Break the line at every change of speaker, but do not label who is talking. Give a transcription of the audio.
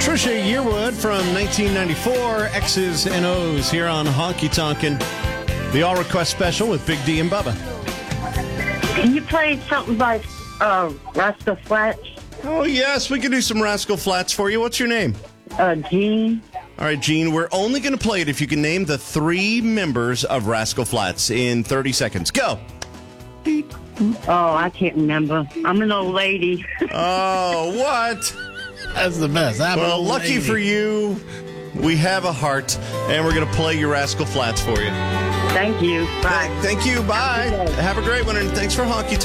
Trisha Yearwood from 1994, X's and O's here on Honky Tonkin', the All Request Special with Big D and Bubba.
Can you play something by Rascal Flatts?
Oh, yes, we can do some Rascal Flatts for you. What's your name?
Gene.
All right, Gene, we're only going to play it if you can name the 3 members of Rascal Flatts in 30 seconds. Go.
Oh, I can't remember. I'm an old lady.
Oh, what?
That's the best.
Well, lucky for you, we have a heart, and we're going to play your Rascal Flats for you.
Thank you. Bye.
Thank you. Bye. Have a great one, and thanks for Honky Tonk.